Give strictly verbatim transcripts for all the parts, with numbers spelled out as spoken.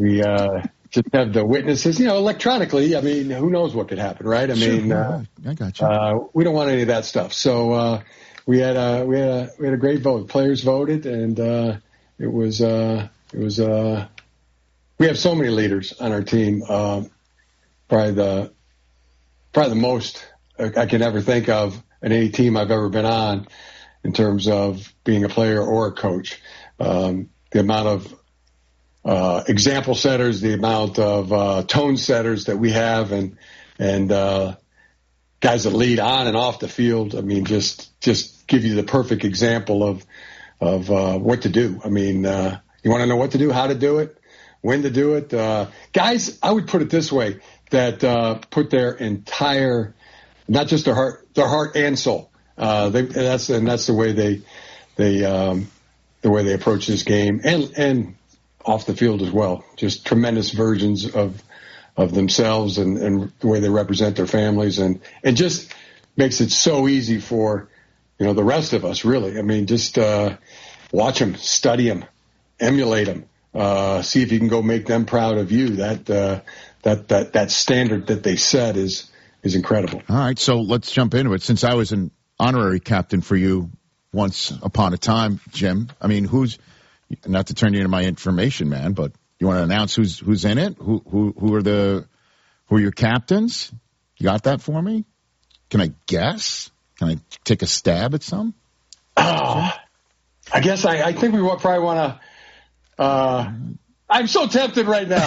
we uh, just have the witnesses, you know, electronically. I mean, who knows what could happen, right? I sure. mean, uh, I got you. Uh, we don't want any of that stuff. So uh, we had a we had a we had a great vote. Players voted, and uh, it was uh, it was. Uh, we have so many leaders on our team. Uh, probably the probably the most I can ever think of in any team I've ever been on, in terms of being a player or a coach. Um, the amount of uh, example setters, the amount of uh, tone setters that we have, and and uh, guys that lead on and off the field. I mean, just just give you the perfect example of of uh, what to do. I mean, uh, you want to know what to do, how to do it, when to do it. Uh, guys, I would put it this way: that uh, put their entire, not just their heart, their heart and soul. Uh, they, that's and that's the way they they um, the way they approach this game, and and off the field as well. Just tremendous versions of of themselves, and, and the way they represent their families, and and just makes it so easy for, you know, the rest of us. Really, I mean, just uh, watch them, study them, emulate them, uh, see if you can go make them proud of you. That uh, that that that standard that they set is is incredible. All right, so let's jump into it. Since I was an honorary captain for you once upon a time, Jim, I mean, who's, not to turn you into my information man, but you want to announce who's who's in it? Who who who are the who are your captains? You got that for me? Can I guess? Can I take a stab at some? Uh, I guess I, I think we probably want to. Uh, I'm so tempted right now.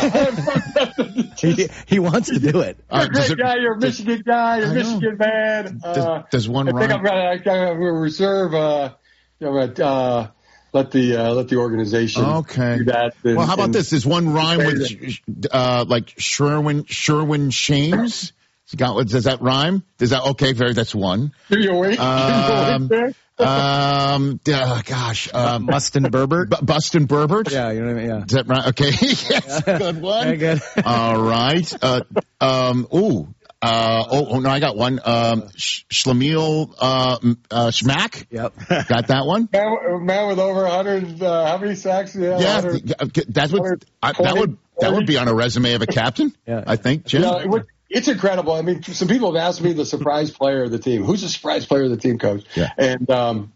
he, he wants to do it. You're a great it, guy. You're a Michigan does, guy. You're a Michigan man. Does, uh, does one I rhyme? think I'm going to reserve. Uh, you know, uh, let the uh, let the organization okay. do that. And, well, how about this? Does one rhyme with uh, like Sherwin Sherwin Shames? Got, does that rhyme? Does that okay? Very. That's one. Give you a wink. Um, um, uh, gosh, um, Bustin Berbert. B- Bustin Berbert. Yeah, you know what I mean. Yeah. Is that right? Okay, yes, yeah. Good one. Very good. All right. Uh, um. Ooh. Uh. Oh. Oh. No, I got one. Um. Sh- Schlemiel. Uh. uh Schmack. Yep. Got that one. Man, man with over a hundred. Uh, how many sacks? Yeah. Yeah. That's what. I, that would. That would be on a resume of a captain. Yeah. I think, Jim. You know, it would, It's incredible. I mean, some people have asked me the surprise player of the team. Who's the surprise player of the team, coach? Yeah. And um,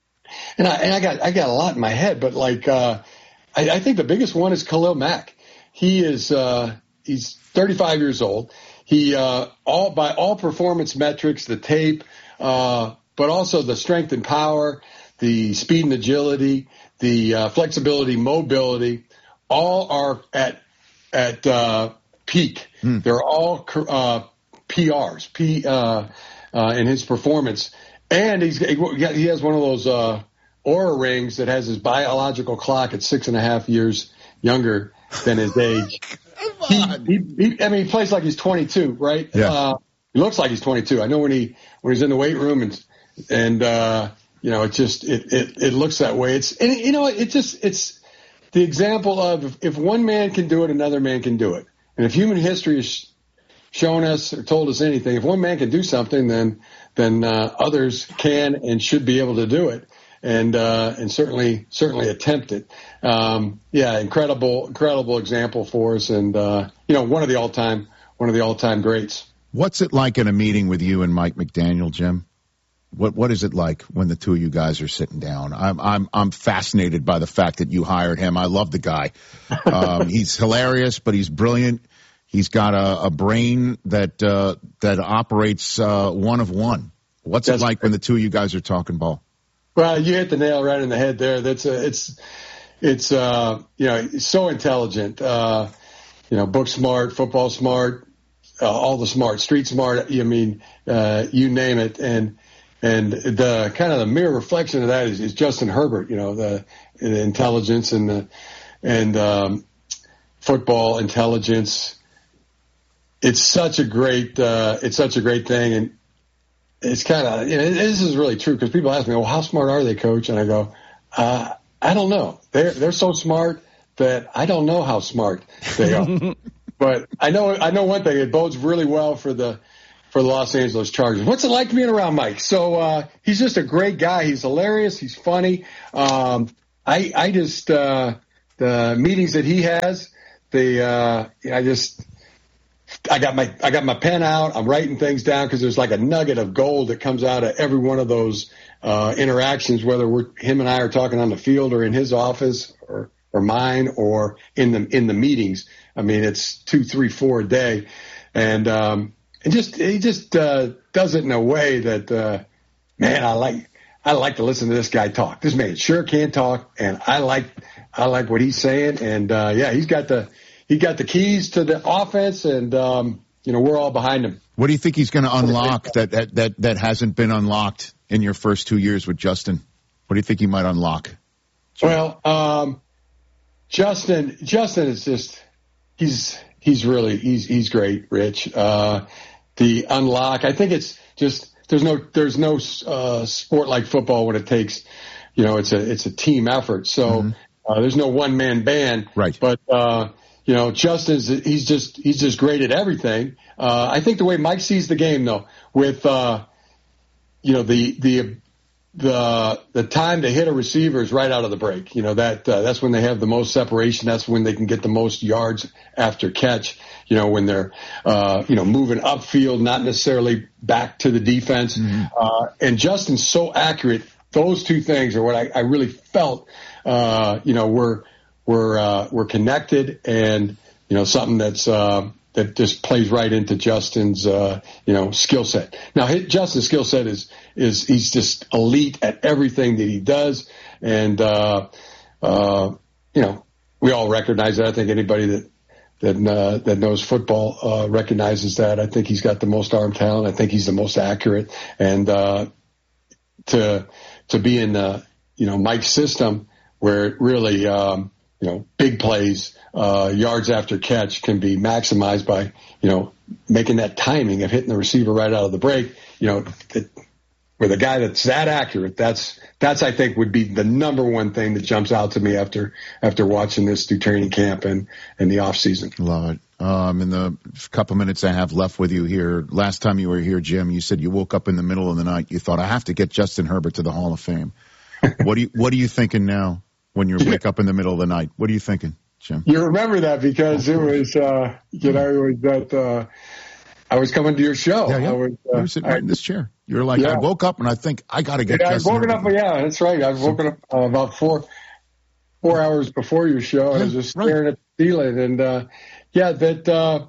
and I and I got I got a lot in my head, but like uh, I, I think the biggest one is Khalil Mack. He is uh, he's thirty-five years old. He uh, all by all performance metrics, the tape, uh, but also the strength and power, the speed and agility, the uh, flexibility, mobility, all are at at uh, peak. Hmm. They're all uh, P Rs, P uh, uh, in his performance, and he's he has one of those uh, Oura rings that has his biological clock at six and a half years younger than his age. he, he, he, I mean, he plays like he's twenty-two, right? Yeah. Uh, he looks like he's twenty-two. I know when he when he's in the weight room and and uh, you know, it just it, it it looks that way. It's and you know, it just it's the example of if one man can do it, another man can do it. And if human history has shown us or told us anything, if one man can do something, then then uh, others can and should be able to do it, and uh, and certainly certainly attempt it. Um, yeah, incredible incredible example for us, and uh, you know, one of the all time one of the all time greats. What's it like in a meeting with you and Mike McDaniel, Jim? What what is it like when the two of you guys are sitting down? I'm I'm I'm fascinated by the fact that you hired him. I love the guy. Um, he's hilarious, but he's brilliant. He's got a, a brain that uh, that operates uh, one of one. What's That's it like great. When the two of you guys are talking ball? Well, you hit the nail right in the head there. That's a, it's it's uh, you know, so intelligent. Uh, you know, book smart, football smart, uh, all the smart, street smart. I mean, uh, you name it, and. And the kind of the mirror reflection of that is, is Justin Herbert, you know, the, the intelligence and the, and, um, football intelligence. It's such a great, uh, it's such a great thing. And it's kind of, you know, this is really true because people ask me, well, how smart are they, coach? And I go, uh, I don't know. They're, they're so smart that I don't know how smart they are. But I know, I know one thing, it bodes really well for the, for the Los Angeles Chargers. What's it like being around Mike? So uh, he's just a great guy. He's hilarious. He's funny. Um, I, I just uh, the meetings that he has, the uh, I just I got my I got my pen out. I'm writing things down because there's like a nugget of gold that comes out of every one of those uh, interactions, whether we're him and I are talking on the field or in his office or or mine or in the in the meetings. I mean, it's two, three, four a day, and um, and just he just uh, does it in a way that uh, man, I like. I like to listen to this guy talk. This man sure can talk, and I like I like what he's saying. And uh, yeah, he's got the he got the keys to the offense, and um, you know we're all behind him. What do you think he's going to unlock that, that that that hasn't been unlocked in your first two years with Justin? What do you think he might unlock? Well, um, Justin Justin is just he's he's really he's he's great, Rich. Uh, the unlock, I think it's just. There's no there's no uh, sport like football when it takes, you know, it's a it's a team effort. So mm-hmm. uh, there's no one man band. Right. But uh, you know, Justin's he's just he's just great at everything. Uh, I think the way Mike sees the game, though, with uh, you know the the the the time to hit a receiver is right out of the break. You know that uh, that's when they have the most separation. That's when they can get the most yards after catch. You know when they're uh, you know moving upfield, not necessarily back to the defense. Mm-hmm. Uh, and Justin's so accurate. Those two things are what I, I really felt. Uh, you know were were uh, were connected, and you know something that's. Uh, that just plays right into Justin's, uh, you know, skill set. Now, his, Justin's skill set is, is he's just elite at everything that he does. And, uh, uh, you know, we all recognize that. I think anybody that, that, uh, that knows football, uh, recognizes that. I think he's got the most arm talent. I think he's the most accurate. And, uh, to, to be in, uh, you know, Mike's system where it really, um, you know, big plays, uh, yards after catch can be maximized by, you know, making that timing of hitting the receiver right out of the break. You know, it, with a guy that's that accurate, that's, that's, I think would be the number one thing that jumps out to me after, after watching this through training camp and, and the off season. Love it. Um, in the couple minutes I have left with you here, last time you were here, Jim, you said you woke up in the middle of the night. You thought, I have to get Justin Herbert to the Hall of Fame. What do you, what are you thinking now? When you wake up in the middle of the night, what are you thinking, Jim? You remember that because it was, uh, you know, it was that uh, I was coming to your show. Yeah, yeah. I was, uh, you were sitting right I, in this chair. You were like, yeah. I woke up and I think I got to get. Yeah, I've woken up. Yeah, that's right. I've woken up uh, about four four hours before your show. Yeah, I was just staring right. at the ceiling, and uh, yeah, that uh,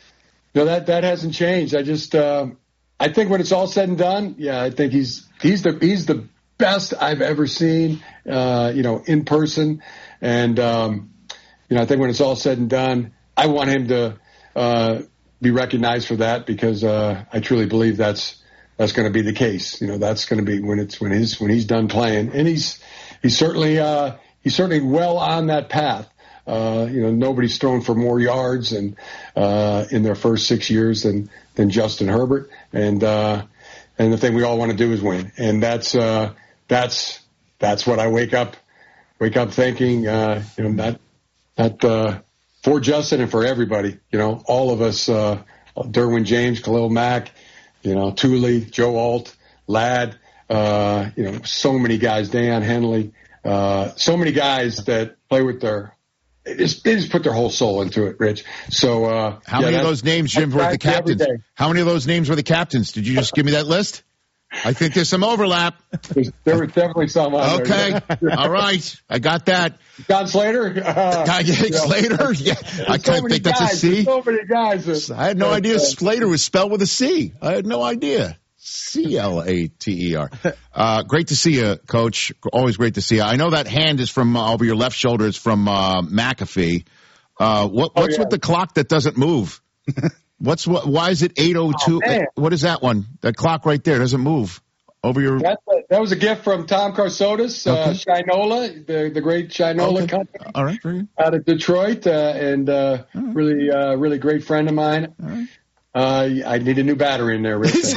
no, that that hasn't changed. I just, uh, I think when it's all said and done, yeah, I think he's he's the he's the best I've ever seen, uh, you know, in person. And, um, you know, I think when it's all said and done, I want him to, uh, be recognized for that because, uh, I truly believe that's, that's going to be the case. You know, that's going to be when it's, when he's, when he's done playing. And he's, he's certainly, uh, he's certainly well on that path. Uh, you know, nobody's thrown for more yards and, uh, in their first six years than, than Justin Herbert. And, uh, and the thing we all want to do is win. And that's, uh, That's that's what I wake up wake up thinking. Uh, you know, not not uh, for Justin and for everybody. You know, all of us: uh, Derwin James, Khalil Mack, you know, Thule, Joe Alt, Ladd. Uh, you know, so many guys. Dan Henley. Uh, so many guys that play with their. They just, they just put their whole soul into it, Rich. So uh, how yeah, many of those names, Jim, were the captains? How many of those names were the captains? Did you just give me that list? I think there's some overlap. There's, there was definitely some on okay. there. Okay. All right. I got that. John Slater? Uh, Guy you know, Slater? Yeah. I can't so think that's guys. a C. There's so many guys. That, I had no that, idea uh, Slater was spelled with a C. I had no idea. C L A T E R. Uh, great to see you, Coach. Always great to see you. I know that hand is from uh, over your left shoulder is from uh, McAfee. Uh, what, what's oh, yeah. with the clock that doesn't move? What's what? Why is it eight oh two? Oh, what is that one? That clock right there doesn't move. Over your. That's a, that was a gift from Tom Karsotis, okay. uh, Shinola, the the great Shinola okay. company. All right, very good. Out of Detroit, uh, and uh, right. really, uh, really great friend of mine. All right. Uh, I need a new battery in there, Rich. it's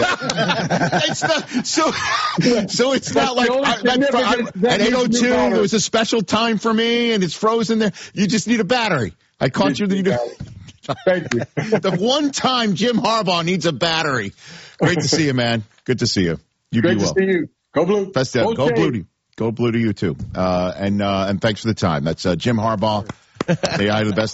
not, so, so it's not like I, that, I, at eight oh two there was a special time for me, and it's frozen there. You just need a battery. I caught you. you Thank you. The one time Jim Harbaugh needs a battery. Great to see you, man. Good to see you. You Great be well. to see you. Go Blue. Best go, go Blue. To, go Blue to you too. Uh, and uh, and thanks for the time. That's uh, Jim Harbaugh. May I the best.